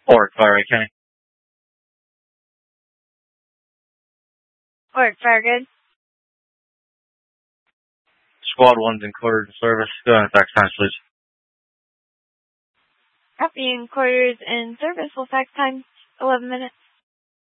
Or Fire County. Or Fire Good. Squad 1's in quarters in service. Go ahead and fax times, please. Copy in quarters in service. Will fax time 11 minutes.